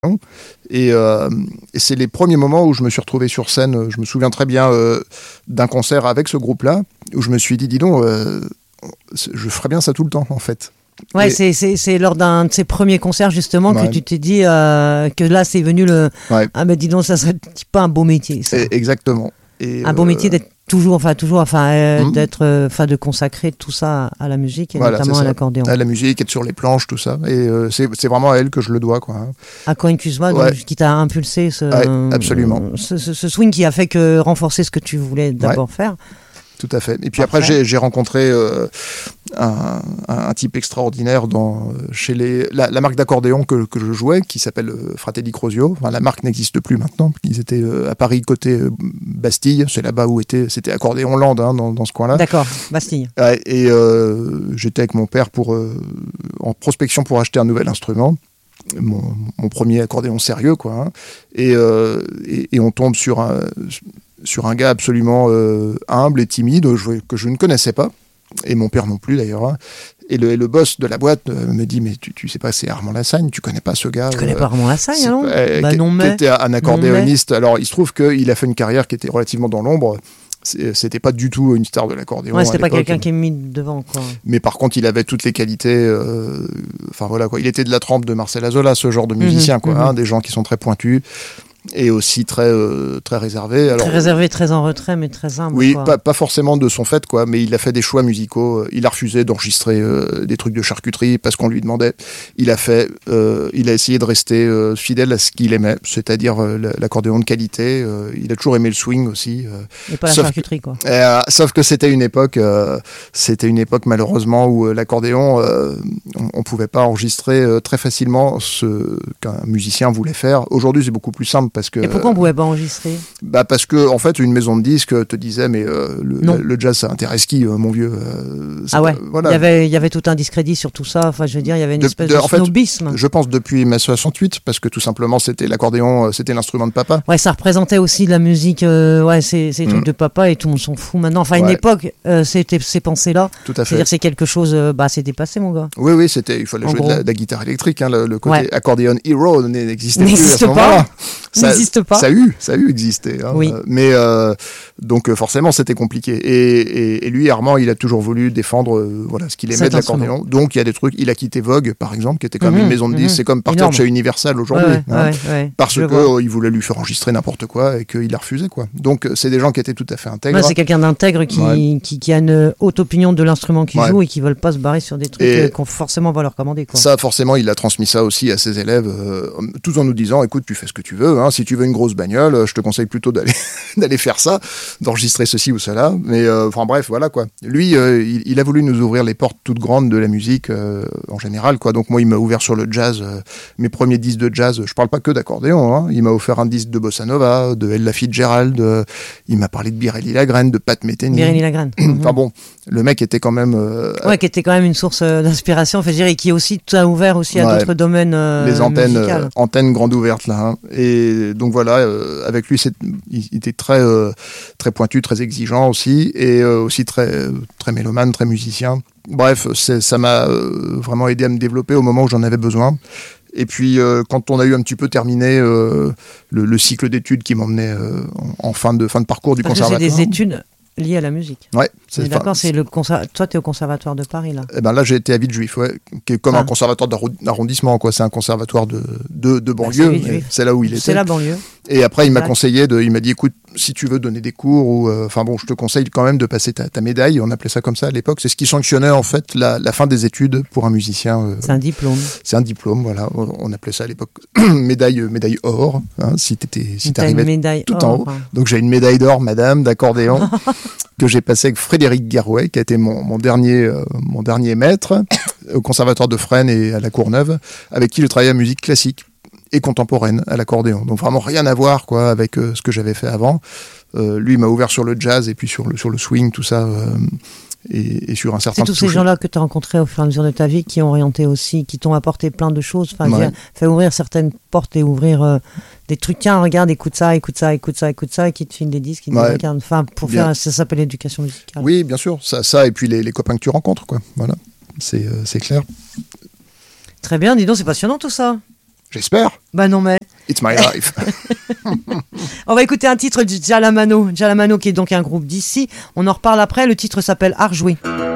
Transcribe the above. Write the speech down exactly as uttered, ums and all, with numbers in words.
Et, euh, et c'est les premiers moments où je me suis retrouvé sur scène. Je me souviens très bien euh, d'un concert avec ce groupe-là, où je me suis dit, dis donc, euh, je ferais bien ça tout le temps, en fait. Ouais, et... c'est, c'est, c'est lors d'un de ces premiers concerts, justement, ouais. que tu t'es dit euh, que là, c'est venu le... Ouais. Ah, mais dis donc, ça serait pas un beau métier, ça. Et, exactement. Et, un beau euh... métier d'être toujours, enfin, toujours, enfin, euh, mmh. d'être, enfin, de consacrer tout ça à la musique, et voilà, notamment à l'accordéon. À la musique, être sur les planches, tout ça. Et euh, c'est, c'est vraiment à elle que je le dois, quoi. À Corinne Kuzma, ouais. donc, qui t'a impulsé ce, ouais, absolument. Ce, ce, ce swing qui a fait que renforcer ce que tu voulais d'abord ouais. faire. Tout à fait. Et puis Parfait. après, j'ai, j'ai rencontré euh, un, un type extraordinaire dans, chez les, la, la marque d'accordéon que, que je jouais, qui s'appelle euh, Fratelli Crosio. Enfin, la marque n'existe plus maintenant. Ils étaient euh, à Paris, côté euh, Bastille. C'est là-bas où était, c'était Accordéon Land, hein, dans, dans ce coin-là. D'accord, Bastille. Ouais, et euh, j'étais avec mon père pour, euh, en prospection pour acheter un nouvel instrument. Mon, mon premier accordéon sérieux, quoi. Hein. Et, euh, et, et on tombe sur un... sur un gars absolument euh, humble et timide je, que je ne connaissais pas, et mon père non plus d'ailleurs. Hein. Et, le, et le boss de la boîte euh, me dit, mais tu, tu sais pas, c'est Armand Lassagne, tu connais pas ce gars. Tu euh, connais pas Armand Lassagne, non euh, bah qui, non, mais... qui était un accordéoniste. Alors il se trouve qu'il a fait une carrière qui était relativement dans l'ombre. C'était pas du tout une star de l'accordéon. Ouais, c'était pas quelqu'un qui est mis devant, quoi. Mais par contre, il avait toutes les qualités. Enfin euh, voilà, quoi. Il était de la trempe de Marcel Azola, ce genre de musicien, mmh, quoi. Mmh. Hein, des gens qui sont très pointus. Et aussi très, euh, très réservé. Alors, très réservé, très en retrait, mais très humble. Oui, quoi. Pas, pas forcément de son fait, quoi, mais il a fait des choix musicaux. Il a refusé d'enregistrer euh, des trucs de charcuterie parce qu'on lui demandait. Il a fait, euh, il a essayé de rester euh, fidèle à ce qu'il aimait, c'est-à-dire euh, l'accordéon de qualité. Euh, il a toujours aimé le swing aussi. Euh, Et pas la charcuterie, que, quoi. Euh, sauf que c'était une époque, euh, c'était une époque malheureusement où euh, l'accordéon, euh, on, on pouvait pas enregistrer euh, très facilement ce qu'un musicien voulait faire. Aujourd'hui, c'est beaucoup plus simple. Parce que, et pourquoi on ne pouvait pas enregistrer ? Bah parce que en fait une maison de disques te disait mais euh, le, le, le jazz ça intéresse qui euh, mon vieux euh, ah ouais. Euh, voilà. Il y avait il y avait tout un discrédit sur tout ça. Enfin je veux dire il y avait une de, espèce de, de, de snobisme. En fait, je pense depuis mai soixante-huit parce que tout simplement c'était l'accordéon, c'était l'instrument de papa. Ouais, ça représentait aussi de la musique. Euh, ouais, c'est c'est mmh. trucs de papa et tout le monde s'en fout maintenant. Enfin ouais. Une époque euh, c'était ces pensées là. Tout à fait. C'est-à-dire c'est quelque chose euh, bah c'est dépassé mon gars. Oui oui c'était il fallait en jouer de la, de la guitare électrique hein, le, le côté ouais. accordéon hero n'existait plus à ce moment-là. Pas. Ça n'existe pas. Ça a eu ça a eu existé. Hein, oui. Mais euh, donc forcément c'était compliqué et, et, et lui Armand il a toujours voulu défendre euh, voilà ce qu'il aimait de l'accordéon. Donc il y a des trucs, il a quitté Vogue par exemple qui était comme mmh, une maison de disques, mmh, c'est comme partir de chez Universal aujourd'hui ouais, hein, ouais, ouais, parce que euh, il voulait lui faire enregistrer n'importe quoi et qu'il a refusé quoi. Donc c'est des gens qui étaient tout à fait intègres. Ouais, c'est quelqu'un d'intègre qui, ouais. qui, qui a une haute opinion de l'instrument qu'il ouais. joue et qui veulent pas se barrer sur des trucs et qu'on forcément va leur commander quoi. Ça forcément il a transmis ça aussi à ses élèves euh, tout en nous disant écoute tu fais ce que tu veux hein, si tu veux une grosse bagnole je te conseille plutôt d'aller d'aller faire ça, d'enregistrer ceci ou cela, mais euh, enfin bref voilà quoi. Lui euh, il, il a voulu nous ouvrir les portes toutes grandes de la musique euh, en général quoi. Donc moi il m'a ouvert sur le jazz, euh, mes premiers disques de jazz, je parle pas que d'accordéon hein. Il m'a offert un disque de bossa nova, de Ella Fitzgerald, euh, il m'a parlé de Biréli Lagrène, de Pat Metheny. Biréli Lagrène. Enfin bon, le mec était quand même euh, ouais qui était quand même une source d'inspiration, enfin, je dirais, et qui aussi t'a ouvert aussi à ouais, d'autres domaines euh, les antennes musicales. Euh, antennes grandes ouvertes là hein. Et donc voilà euh, avec lui c'est, il était très euh, très pointu, très exigeant aussi et euh, aussi très très mélomane, très musicien. Bref, c'est, ça m'a euh, vraiment aidé à me développer au moment où j'en avais besoin. Et puis, euh, quand on a eu un petit peu terminé euh, le, le cycle d'études qui m'emmenait euh, en, en fin de, fin de parcours du Parce conservatoire. Que c'est des études liées à la musique. Ouais. C'est d'accord, c'est le conser... toi, tu es au conservatoire de Paris, là. Eh ben là, j'ai été à Villejuif, ouais, qui est comme ah. un conservatoire d'arrondissement, quoi. C'est un conservatoire de, de, de banlieue. Bah, c'est, c'est là où il était. C'est la banlieue. Et après, il m'a conseillé, de, il m'a dit, écoute, si tu veux donner des cours, ou, enfin euh, bon, je te conseille quand même de passer ta, ta médaille. On appelait ça comme ça à l'époque. C'est ce qui sanctionnait en fait la, la fin des études pour un musicien. Euh, c'est un diplôme. C'est un diplôme, voilà. On, on appelait ça à l'époque médaille, médaille or. Hein, si t'étais, si t'arrivais tout or, en haut. Hein. Donc j'ai une médaille d'or, madame, d'accordéon, que j'ai passé avec Frédéric Garouet, qui a été mon, mon dernier, euh, mon dernier maître au conservatoire de Fresnes et à la Courneuve, avec qui je travaillais à musique classique et contemporaine à l'accordéon. Donc vraiment rien à voir quoi avec euh, ce que j'avais fait avant. Euh, lui m'a ouvert sur le jazz et puis sur le sur le swing, tout ça euh, et, et sur un certain. C'est tous ces gens-là que tu as rencontrés au fur et à mesure de ta vie qui ont orienté aussi, qui t'ont apporté plein de choses, enfin ouais. fait ouvrir certaines portes et ouvrir euh, des trucs. Tiens, regarde, écoute ça, écoute ça, écoute ça, écoute ça, et qui te filent des disques, qui te ouais. regardent. Enfin, pour bien. faire, ça s'appelle l'éducation musicale. Oui, bien sûr, ça, ça et puis les, les copains que tu rencontres, quoi. Voilà, c'est euh, c'est clair. Très bien, dis donc, c'est passionnant tout ça. J'espère. Bah non mais. It's my life. On va écouter un titre de Jalamano. Jalamano qui est donc un groupe d'ici. On en reparle après. Le titre s'appelle Art joué.